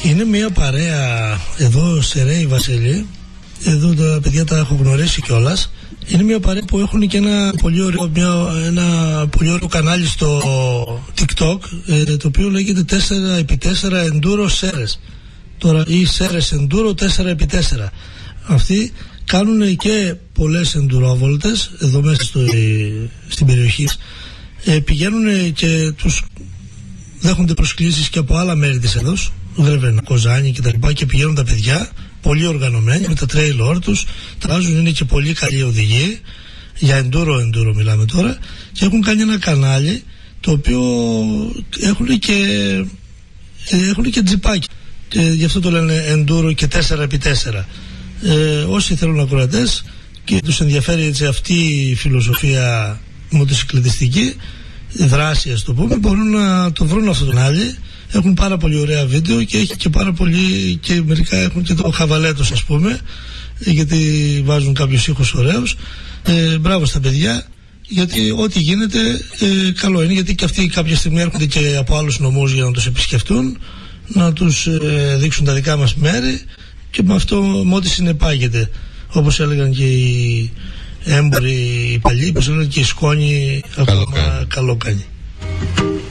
Είναι μια παρέα εδώ σε Ρέι, Βασίλη. Εδώ τα παιδιά τα έχω γνωρίσει κιόλας. Είναι μια παρέα που έχουν και ένα πολύ ωραίο κανάλι στο TikTok, το οποίο λέγεται 4x4 Enduro Series. Τώρα, ή Series Enduro 4x4. Αυτοί κάνουν και πολλές εντουρόβολτες εδώ μέσα στην περιοχή. Πηγαίνουν και τους δέχονται προσκλήσεις και από άλλα μέρη της Έδος, Γρεβένα, Κοζάνη κτλ. Και πηγαίνουν τα παιδιά πολύ οργανωμένοι με τα τρέιλορ τους. Τάζουν, είναι και πολύ καλοί οδηγοί. Για enduro μιλάμε τώρα. Και έχουν κάνει ένα κανάλι το οποίο έχουν και τζιπάκι. Και γι' αυτό το λένε enduro και 4x4. Όσοι θέλουν ακροατές και τους ενδιαφέρει έτσι αυτή η φιλοσοφία μοτοσυκλετιστική δράση, ας το πούμε, μπορούν να το βρουν αυτό το κανάλι. Έχουν πάρα πολύ ωραία βίντεο και έχει και πάρα πολύ, και μερικά έχουν και το χαβαλέτος, ας πούμε, γιατί βάζουν κάποιους ήχους ωραίους. Μπράβο στα παιδιά, γιατί ό,τι γίνεται καλό είναι, γιατί και αυτοί κάποια στιγμή έρχονται και από άλλους νομούς για να τους επισκεφτούν, να τους δείξουν τα δικά μας μέρη, και με αυτό με ό,τι συνεπάγεται, όπως έλεγαν και οι έμποροι οι παλιοί, όπως έλεγαν και η σκόνη, ακόμα καλό κάνει.